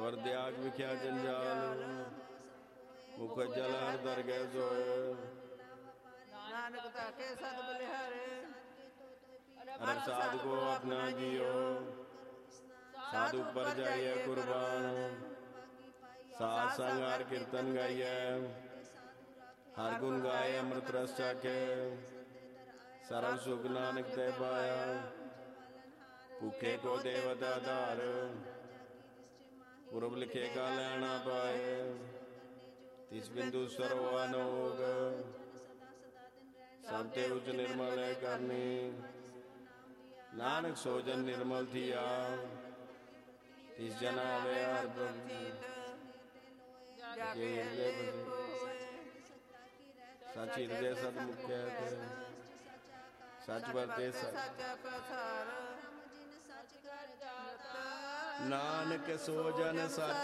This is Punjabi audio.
ਅਵਰ ਦਿਆਗ ਵਿਖਿਆ ਜੰਜਾਲ, ਮੁਖ ਜਲ ਹਰ ਦਰ ਗਏ ਸੋਏ। ਨਾਨਕ ਤਾਕੇ ਸਤ ਬਲਿਹਾਰੇ, ਹਰ ਸਾਧ ਕੋ ਆਪਣਾ ਜੀਓ, ਸਾਧੂ ਪਰ ਜਾਈਏ ਕੁਰਬਾਨ। ਸਾਧ ਸੰਗ ਹਰ ਕੀਰਤਨ ਗਾਈਐ, ਹਰ ਗੁਣ ਗਾਏ ਅੰਮ੍ਰਿਤ ਰਸ ਚਾਖੇ। ਸਰਬ ਸੁਖ ਨਾਨਕ ਤੇ ਪਾਇਆ, ਭੁਖੇ ਕੋ ਦੇਵਤ ਆਧਾਰ। ਪੁਰਬ ਲਿਖੇ ਕਾ ਲੈਣਾ ਪਾਏ, ਤਿਸ ਬਿੰਦੂ ਸਰੋ ਅਨੋਗ। ਸਭ ਤੇ ਉਚ ਨਿਰਮਲ ਹੈ ਕਰਨੀ, ਨਾਨਕ ਸੋ ਜਨ ਨਿਰਮਲ ਥੀਆ। ਤਿਸ ਜਨ ਆਵੇ ਹਰ ਪ੍ਰਤੀਤ, ਸਚ ਹਿਰਦੇ ਸਤ ਮੁਖਿਆ ਤੇ, ਸਚ ਵਰਤੇ ਸੱਚਾ ਪ੍ਰਸਾਰ। ਨਾਨਕ ਸੋ ਜਨ ਸਚ